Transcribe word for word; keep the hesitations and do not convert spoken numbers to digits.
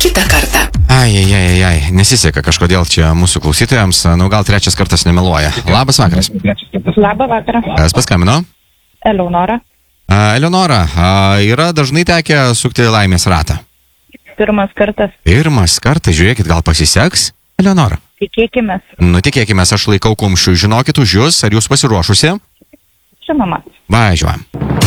kitą kartą. Ai, ai, ai, ai, nesiseka kažkodėl čia mūsų klausytojams, nu gal trečias kartas nemeluoja. Labas vakaras. Labą vakarą. Kas paskambino? Eleonora. A, Eleonora, a, yra dažnai tekę sukti laimės ratą? Pirmas kartas. Pirmas kartas, žiūrėkit, gal pasiseks? Eleonora. Tikėkime. Nu, tikėkime, aš laikau kumščių. Žinokit už jūs, ar jūs pasiruošusi? Žinoma. Važiuojam.